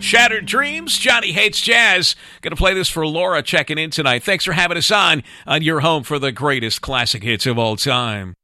Shattered Dreams, Johnny Hates Jazz. Going to play this for Laura checking in tonight. Thanks for having us on your home for the greatest classic hits of all time.